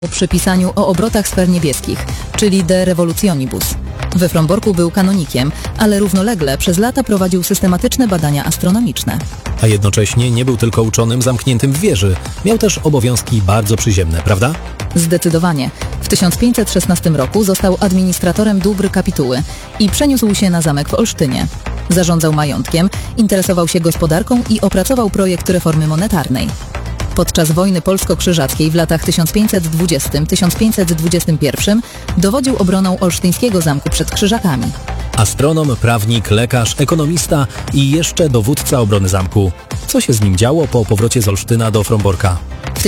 przy pisaniu o obrotach sfer niebieskich, czyli De Revolutionibus. We Fromborku był kanonikiem, ale równolegle przez lata prowadził systematyczne badania astronomiczne. A jednocześnie nie był tylko uczonym zamkniętym w wieży. Miał też obowiązki bardzo przyziemne, prawda? Zdecydowanie. W 1516 roku został administratorem dóbr kapituły i przeniósł się na zamek w Olsztynie. Zarządzał majątkiem, interesował się gospodarką i opracował projekt reformy monetarnej. Podczas wojny polsko-krzyżackiej w latach 1520-1521 dowodził obroną olsztyńskiego zamku przed Krzyżakami. Astronom, prawnik, lekarz, ekonomista i jeszcze dowódca obrony zamku. Co się z nim działo po powrocie z Olsztyna do Fromborka? W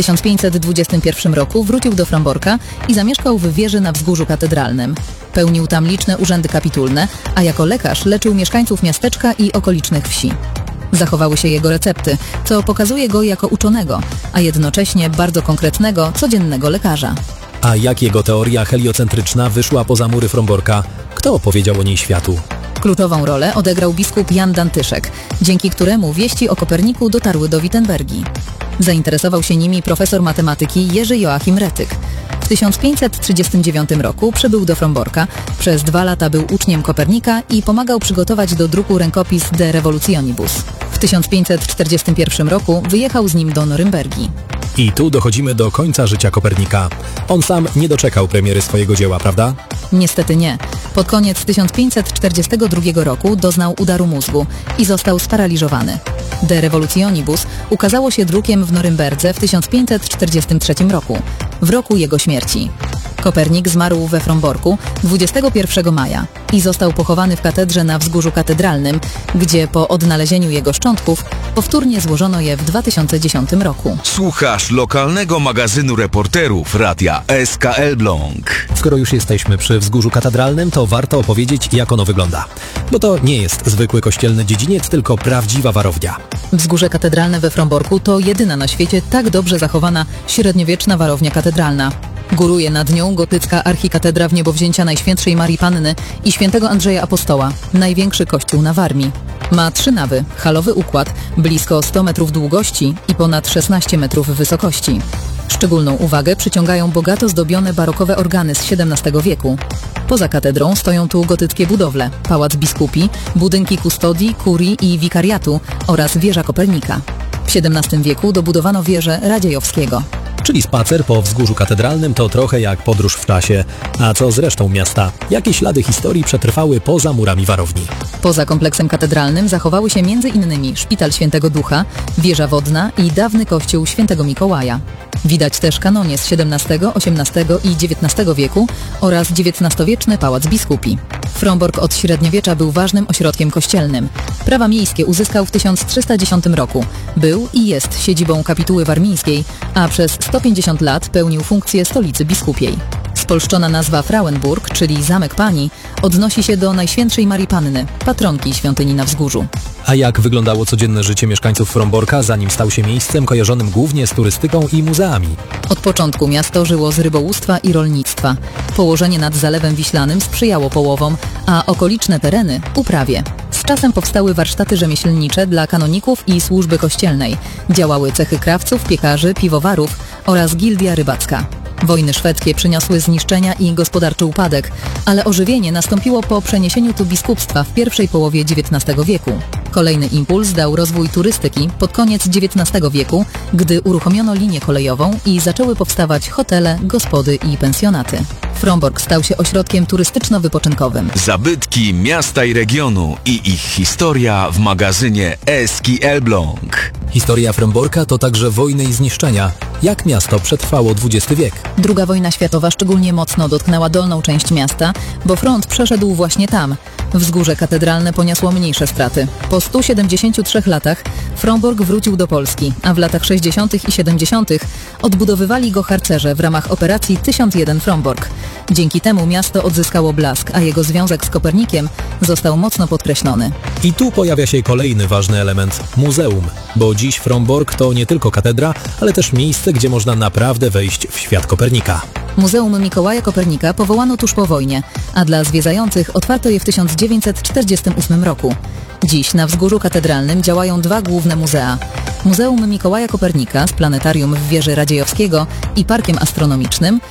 1521 roku wrócił do Fromborka i zamieszkał w wieży na wzgórzu katedralnym. Pełnił tam liczne urzędy kapitulne, a jako lekarz leczył mieszkańców miasteczka i okolicznych wsi. Zachowały się jego recepty, co pokazuje go jako uczonego, a jednocześnie bardzo konkretnego, codziennego lekarza. A jak jego teoria heliocentryczna wyszła poza mury Fromborka? Kto opowiedział o niej światu? Kluczową rolę odegrał biskup Jan Dantyszek, dzięki któremu wieści o Koperniku dotarły do Wittenbergi. Zainteresował się nimi profesor matematyki Jerzy Joachim Retyk. W 1539 roku przybył do Fromborka, przez 2 lata był uczniem Kopernika i pomagał przygotować do druku rękopis De Revolutionibus. W 1541 roku wyjechał z nim do Norymbergi. I tu dochodzimy do końca życia Kopernika. On sam nie doczekał premiery swojego dzieła, prawda? Niestety nie. Pod koniec 1542 roku doznał udaru mózgu i został sparaliżowany. De Revolutionibus ukazało się drukiem w Norymberdze w 1543 roku, w roku jego śmierci. Kopernik zmarł we Fromborku 21 maja i został pochowany w katedrze na wzgórzu katedralnym, gdzie po odnalezieniu jego szczątków powtórnie złożono je w 2010 roku. Słuchasz lokalnego magazynu reporterów radia SK Elbląg. Skoro już jesteśmy przy wzgórzu katedralnym, to warto opowiedzieć, jak ono wygląda. Bo to nie jest zwykły kościelny dziedziniec, tylko prawdziwa warownia. Wzgórze katedralne we Fromborku to jedyna na świecie tak dobrze zachowana średniowieczna warownia katedralna. Góruje nad nią gotycka archikatedra Wniebowzięcia Najświętszej Marii Panny i Świętego Andrzeja Apostoła, największy kościół na Warmii. Ma 3 nawy, halowy układ, blisko 100 metrów długości i ponad 16 metrów wysokości. Szczególną uwagę przyciągają bogato zdobione barokowe organy z XVII wieku. Poza katedrą stoją tu gotyckie budowle, pałac biskupi, budynki kustodii, kurii i wikariatu oraz wieża Kopernika. W XVII wieku dobudowano wieżę Radziejowskiego. Czyli spacer po wzgórzu katedralnym to trochę jak podróż w czasie. A co z resztą miasta? Jakie ślady historii przetrwały poza murami warowni? Poza kompleksem katedralnym zachowały się m.in. szpital Świętego Ducha, wieża wodna i dawny kościół Świętego Mikołaja. Widać też kanonie z XVII, XVIII i XIX wieku oraz XIX-wieczny pałac biskupi. Frombork od średniowiecza był ważnym ośrodkiem kościelnym. Prawa miejskie uzyskał w 1310 roku. Był i jest siedzibą kapituły warmińskiej, a przez 150 lat pełnił funkcję stolicy biskupiej. Spolszczona nazwa Frauenburg, czyli Zamek Pani, odnosi się do Najświętszej Marii Panny, patronki świątyni na wzgórzu. A jak wyglądało codzienne życie mieszkańców Fromborka, zanim stał się miejscem kojarzonym głównie z turystyką i muzeami? Od początku miasto żyło z rybołówstwa i rolnictwa. Położenie nad Zalewem Wiślanym sprzyjało połowom, a okoliczne tereny uprawie. Z czasem powstały warsztaty rzemieślnicze dla kanoników i służby kościelnej. Działały cechy krawców, piekarzy, piwowarów oraz gildia rybacka. Wojny szwedzkie przyniosły zniszczenia i gospodarczy upadek, ale ożywienie nastąpiło po przeniesieniu tu biskupstwa w pierwszej połowie XIX wieku. Kolejny impuls dał rozwój turystyki pod koniec XIX wieku, gdy uruchomiono linię kolejową i zaczęły powstawać hotele, gospody i pensjonaty. Frombork stał się ośrodkiem turystyczno-wypoczynkowym. Zabytki miasta i regionu i ich historia w magazynie Eski Elbląg. Historia Fromborka to także wojny i zniszczenia. Jak miasto przetrwało XX wiek? II wojna światowa szczególnie mocno dotknęła dolną część miasta, bo front przeszedł właśnie tam. Wzgórze katedralne poniosło mniejsze straty. Po 173 latach Frombork wrócił do Polski, a w latach 60. i 70. odbudowywali go harcerze w ramach operacji 1001 Frombork. Dzięki temu miasto odzyskało blask, a jego związek z Kopernikiem został mocno podkreślony. I tu pojawia się kolejny ważny element – muzeum. Bo dziś Frombork to nie tylko katedra, ale też miejsce, gdzie można naprawdę wejść w świat Kopernika. Muzeum Mikołaja Kopernika powołano tuż po wojnie, a dla zwiedzających otwarto je w 1948 roku. Dziś na wzgórzu katedralnym działają 2 główne muzea. Muzeum Mikołaja Kopernika z planetarium w wieży Radziejowskiego i parkiem astronomicznym